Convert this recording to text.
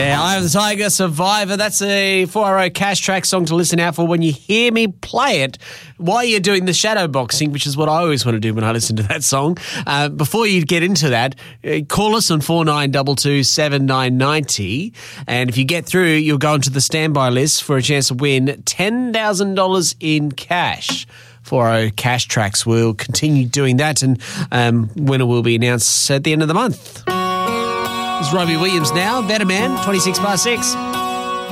Yeah, Eye of the Tiger, Survivor. That's a 4RO Cash Track song to listen out for when you hear me play it while you're doing the shadow boxing, which is what I always want to do when I listen to that song. Before you get into that, call us on 4922 7990, and if you get through, you'll go into the standby list for a chance to win $10,000 in cash. 4RO Cash Tracks will continue doing that, and winner will be announced at the end of the month. It's Robbie Williams now, Better Man, 26 past 6.